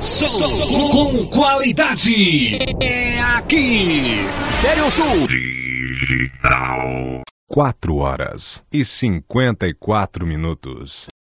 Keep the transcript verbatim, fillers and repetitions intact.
Som com qualidade. É aqui. Estéreo Sul. Digital. Quatro horas e cinquenta e quatro minutos.